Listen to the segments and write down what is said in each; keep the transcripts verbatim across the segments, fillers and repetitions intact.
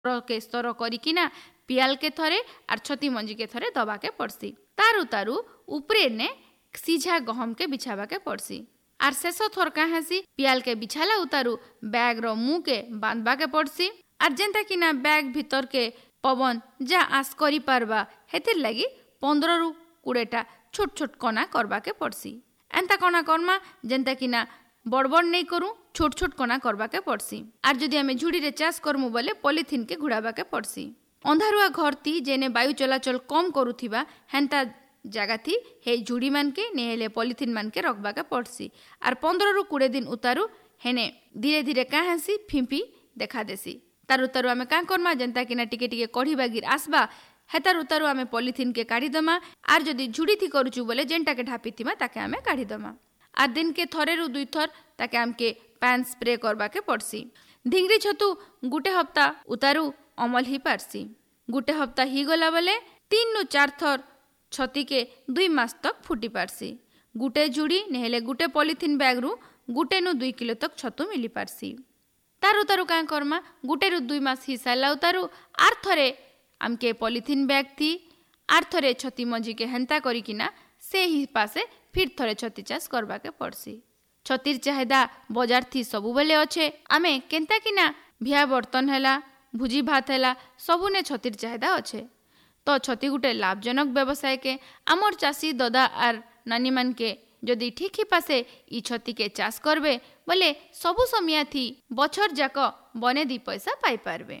के स्तर करिकिना पियाल के थरे आर छती मंजी के थरे दबा के पड़सी। तारु तारु उपरे ने सीझा गहम के बिछावा के पड़सी। आर शेष थर कहासी पियाल के बिछाला उतारू बैग रो मुंह के बांधवा के पड़सी। आर जेंता कि ना बैग भीतर के पवन जा आस करी पारबा हेतिर लगी पंद्रह रु कुड़ेटा छोट छोट कणा करवा के पड़सी। एंता कणा करमा जेंता कि ना बड़ बड़ नहीं करूँ, छोट छोट कणा करवा के पड़सी। आर जदि आमे झुड़ी रे चाष करमु बोले पॉलिथिन के घुड़ावा के पड़सी। अंधारुआ घर थी जेने वायु चलाचल कम करुथिबा हेंता जगह थी हे झुड़ी मान के नेहेले पॉलिथिन मान के रखबा के पड़सी। आर पंद्रह रु कुड़े दिन उतारू हेने धीरे धीरे क्या हेसी फिंपी देखा देसी। तारु तारु आमे क्या करमा जेंता कि ना टिके टिके कढ़ी बागिर आसबा हेतार उतारू आमे पॉलिथिन के काढ़ी दमा। आर जदि झुड़ी थी करूचु बोले जेनटा के ढापी थिमा ताके आमे काढ़ी दमा। आर दिन के थरे रु दुई थर ताके आमके पैन स्प्रे करबा के पड़सी। ढिंगरी छतु गुटे हफ्ता उतारू अमल ही पारसी। गुटे हफ्ता ही गला बोले तीन नु चार थर छती के दुई मास तक फुटी पारसी। गुटे जुड़ी नेहेले गुटे पॉलिथिन बैग रु गुटे नु दुई किलो तक छतु मिली पारसी। तारु तारु क्या करमा गुटे रु दुई मास ही साला उतारू आर थरे आमके पॉलिथिन बैग थी आर थरे छती मंजी के हेंता करिकिना से ही पासे फिर थरे छती चाष करबा के पड़सी। छतीर चाहिदा बाजार थी सबु बेले अच्छे। आमे केंता कि ना भिया बर्तन हैला भुजी भात हैला सबु ने छतीर चाहिदा अच्छे। तो छती गुटे लाभजनक व्यवसाय के आमर चाषी ददा आर नानी मान के जदि ठीक ही पासे ई छती के चाष करबे बोले सबु समिया थी बछर जाक बने दी पैसा पाई पारबे।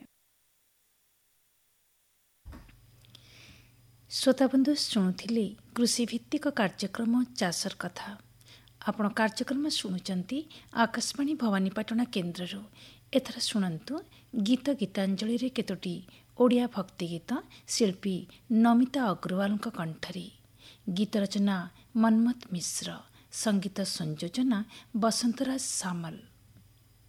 श्रोताबंधु शुणुथिले कृषि भित्तिक कार्यक्रम चाषर कथा। आपण कार्यक्रम शुणुचंती आकाशवाणी भवानीपाटना केन्द्रରୁ। एथर शुणन्तु गीत गीतांजलि रे केतोटी ओडिया भक्ति गीत शिल्पी नमिता अग्रवाल कंठरी। गीत रचना मनमथ मिश्र, संगीत संयोजना बसंतराज सामल।